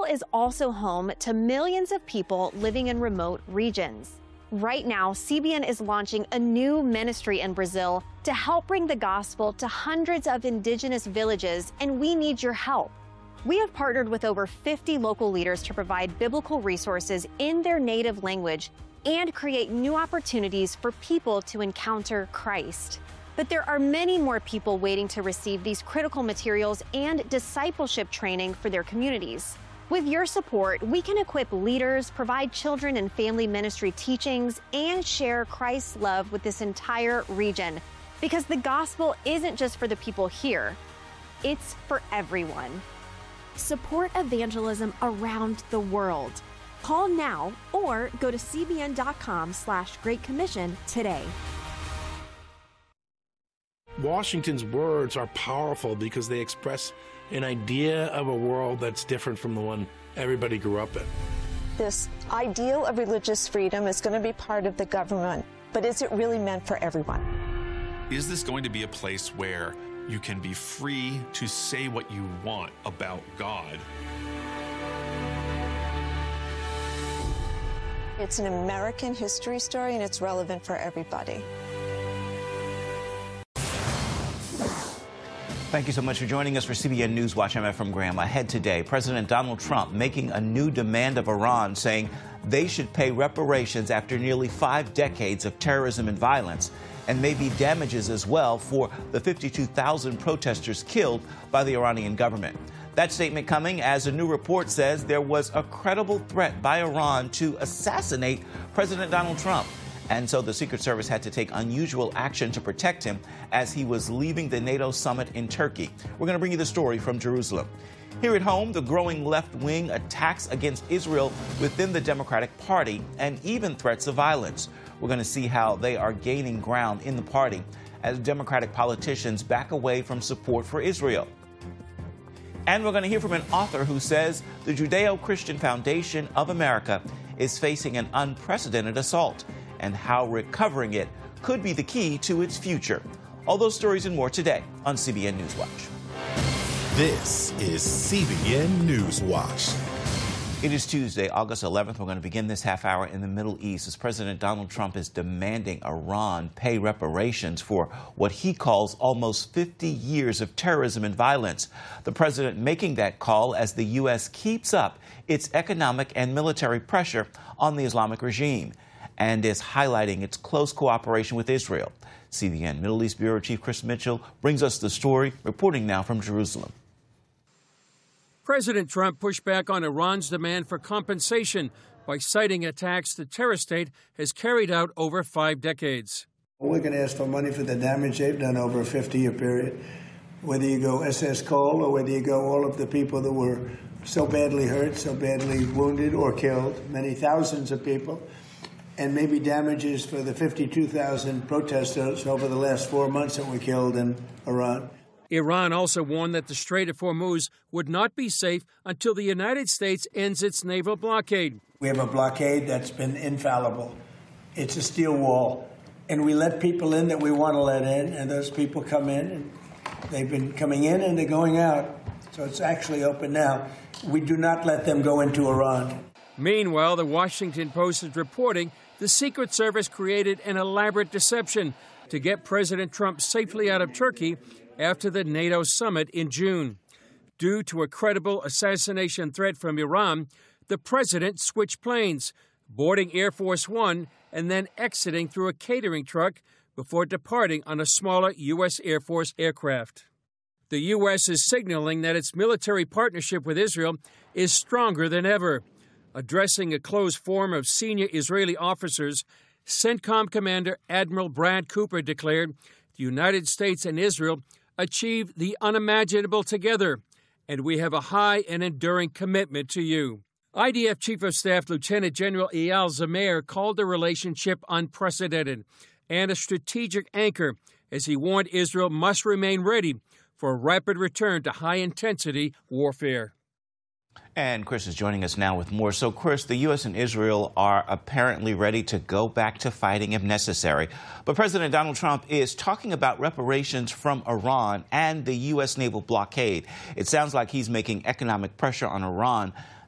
is also home to millions of people living in remote regions. Right now, CBN is launching a new ministry in Brazil to help bring the gospel to hundreds of indigenous villages, and we need your help. We have partnered with over 50 local leaders to provide biblical resources in their native language and create new opportunities for people to encounter Christ. But there are many more people waiting to receive these critical materials and discipleship training for their communities. With your support, we can equip leaders, provide children and family ministry teachings, and share Christ's love with this entire region. Because the gospel isn't just for the people here, it's for everyone. Support evangelism around the world. Call now or go to cbn.com/Great Commission today. Washington's words are powerful because they express an idea of a world that's different from the one everybody grew up in. This ideal of religious freedom is going to be part of the government, but is it really meant for everyone? Is this going to be a place where you can be free to say what you want about God? It's an American history story, and it's relevant for everybody. Thank you so much for joining us for CBN News Watch. I'm Efrem Graham. Ahead today, President Donald Trump making a new demand of Iran, saying they should pay reparations after nearly 5 decades of terrorism and violence, and maybe damages as well for the 52,000 protesters killed by the Iranian government. That statement coming as a new report says there was a credible threat by Iran to assassinate President Donald Trump. And so the Secret Service had to take unusual action to protect him as he was leaving the NATO summit in Turkey. We're going to bring you the story from Jerusalem. Here at home, the growing left-wing attacks against Israel within the Democratic Party and even threats of violence. We're going to see how they are gaining ground in the party as Democratic politicians back away from support for Israel. And we're going to hear from an author who says the Judeo-Christian Foundation of America is facing an unprecedented assault, and how recovering it could be the key to its future. All those stories and more today on CBN News Watch. This is CBN News Watch. It is Tuesday, August 11th. We're going to begin this half hour in the Middle East as President Donald Trump is demanding Iran pay reparations for what he calls almost 50 years of terrorism and violence. The president making that call as the U.S. keeps up its economic and military pressure on the Islamic regime, and is highlighting its close cooperation with Israel. CBN Middle East Bureau Chief Chris Mitchell brings us the story, reporting now from Jerusalem. President Trump pushed back on Iran's demand for compensation by citing attacks the terror state has carried out over 5 decades. We're going to ask for money for the damage they've done over a 50-year period. Whether you go SS Cole or whether you go all of the people that were so badly hurt, so badly wounded or killed, many thousands of people, and maybe damages for the 52,000 protesters over the last 4 months that were killed in Iran. Iran also warned that the Strait of Hormuz would not be safe until the United States ends its naval blockade. We have a blockade that's been infallible. It's a steel wall. And we let people in that we want to let in, and those people come in, and they've been coming in and they're going out. So it's actually open now. We do not let them go into Iran. Meanwhile, the Washington Post is reporting the Secret Service created an elaborate deception to get President Trump safely out of Turkey after the NATO summit in June. Due to a credible assassination threat from Iran, the president switched planes, boarding Air Force One and then exiting through a catering truck before departing on a smaller U.S. Air Force aircraft. The U.S. is signaling that its military partnership with Israel is stronger than ever. Addressing a closed forum of senior Israeli officers, CENTCOM Commander Admiral Brad Cooper declared the United States and Israel achieved the unimaginable together, and we have a high and enduring commitment to you. IDF Chief of Staff Lieutenant General Eyal Zamir called the relationship unprecedented and a strategic anchor as he warned Israel must remain ready for a rapid return to high-intensity warfare. And Chris is joining us now with more. So, Chris, the U.S. and Israel are apparently ready to go back to fighting if necessary. But President Donald Trump is talking about reparations from Iran and the U.S. naval blockade. It sounds like he's making economic pressure on Iran.